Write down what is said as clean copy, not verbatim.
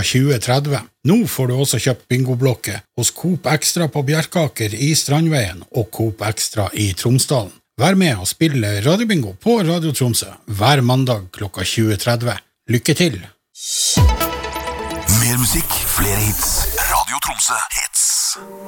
20:30. Nå får du også kjøpt bingoblokke hos Coop Extra på Bjerkaker I Strandveien og Coop Extra I Tromsdalen. Vær med og spille radiobingo på Radio Tromsø hver mandag klokka 20:30. Lykke til! Mer musikk, flere hits. Radio Tromsø hits.